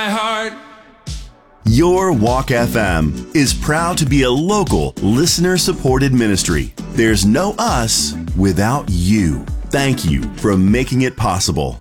heart. Your Walk FM is proud to be a local, listener-supported ministry. There's no us without you. Thank you for making it possible.